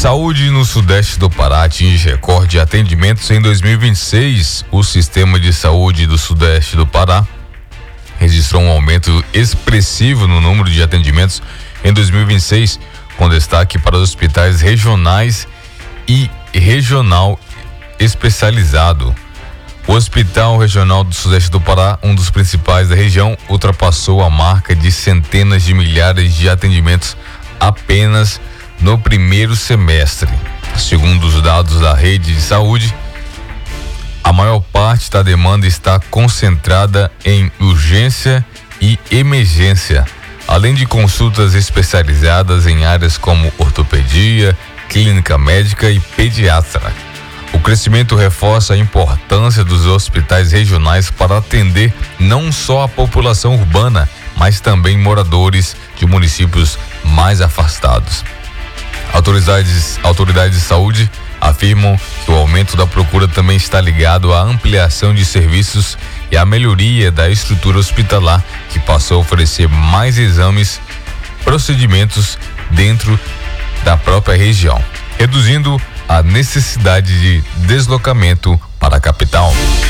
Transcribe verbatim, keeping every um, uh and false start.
Saúde no Sudeste do Pará atinge recorde de atendimentos em dois mil e vinte e seis. O Sistema de Saúde do Sudeste do Pará registrou um aumento expressivo no número de atendimentos em dois mil e vinte e seis, com destaque para os hospitais regionais e regional especializado. O Hospital Regional do Sudeste do Pará, um dos principais da região, ultrapassou a marca de centenas de milhares de atendimentos apenas no primeiro semestre. Segundo os dados da rede de saúde, a maior parte da demanda está concentrada em urgência e emergência, além de consultas especializadas em áreas como ortopedia, clínica médica e pediatra. O crescimento reforça a importância dos hospitais regionais para atender não só a população urbana, mas também moradores de municípios mais afastados. Autoridades, autoridades de saúde afirmam que o aumento da procura também está ligado à ampliação de serviços e à melhoria da estrutura hospitalar, que passou a oferecer mais exames, procedimentos dentro da própria região, reduzindo a necessidade de deslocamento para a capital.